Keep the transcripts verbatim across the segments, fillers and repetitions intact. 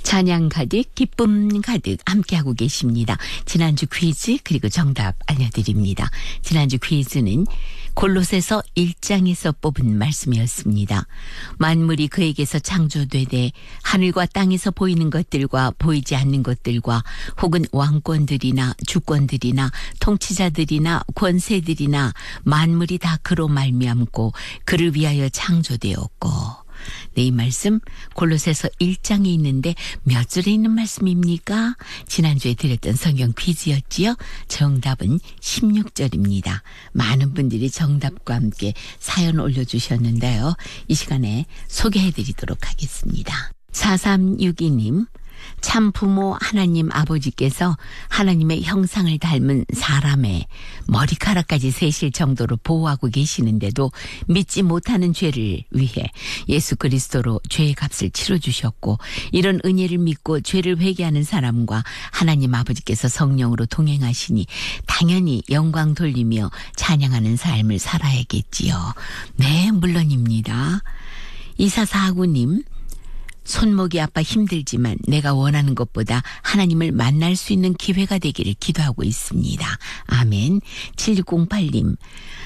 찬양 가득 기쁨 가득 함께하고 계십니다. 지난주 퀴즈 그리고 정답 알려드립니다. 지난주 퀴즈는 골로새서 일 장에서 뽑은 말씀이었습니다. 만물이 그에게서 창조되되 하늘과 땅에서 보이는 것들과 보이지 않는 것들과 혹은 왕권들이나 주권들이나 통치자들이나 권세들이나 만물이 다 그로 말미암고 그를 위하여 창조되었고. 네, 이 말씀 골로새서 일 장에 있는데 몇 절에 있는 말씀입니까? 지난주에 드렸던 성경 퀴즈였지요. 정답은 십육 절입니다. 많은 분들이 정답과 함께 사연 올려주셨는데요. 이 시간에 소개해드리도록 하겠습니다. 사삼육이 님, 참 부모 하나님 아버지께서 하나님의 형상을 닮은 사람의 머리카락까지 세실 정도로 보호하고 계시는데도 믿지 못하는 죄를 위해 예수 그리스도로 죄의 값을 치러주셨고, 이런 은혜를 믿고 죄를 회개하는 사람과 하나님 아버지께서 성령으로 동행하시니 당연히 영광 돌리며 찬양하는 삶을 살아야겠지요. 네, 물론입니다. 이사사구 님, 손목이 아파 힘들지만 내가 원하는 것보다 하나님을 만날 수 있는 기회가 되기를 기도하고 있습니다. 아멘. 칠육공팔 님,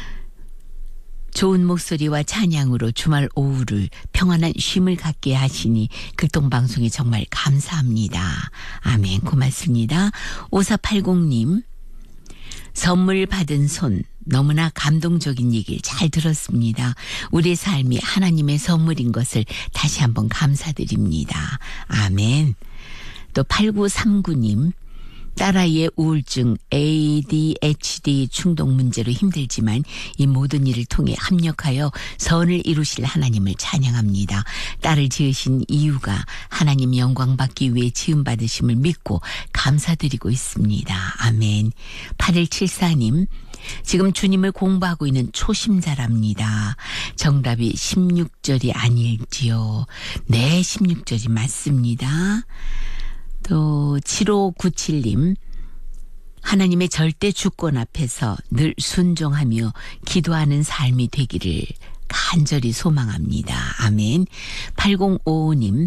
좋은 목소리와 찬양으로 주말 오후를 평안한 쉼을 갖게 하시니 극동방송에 정말 감사합니다. 아멘. 고맙습니다. 오사팔공 님, 선물 받은 손, 너무나 감동적인 얘기를 잘 들었습니다. 우리의 삶이 하나님의 선물인 것을 다시 한번 감사드립니다. 아멘. 또 팔구삼구 님, 딸아이의 우울증, 에이디에이치디 충동 문제로 힘들지만 이 모든 일을 통해 합력하여 선을 이루실 하나님을 찬양합니다. 딸을 지으신 이유가 하나님 영광 받기 위해 지음받으심을 믿고 감사드리고 있습니다. 아멘. 팔일칠사 님, 지금 주님을 공부하고 있는 초심자랍니다. 정답이 십육 절이 아닐지요. 네, 십육 절이 맞습니다. 또 칠오구칠 님, 하나님의 절대 주권 앞에서 늘 순종하며 기도하는 삶이 되기를 간절히 소망합니다. 아멘. 팔공오오 님,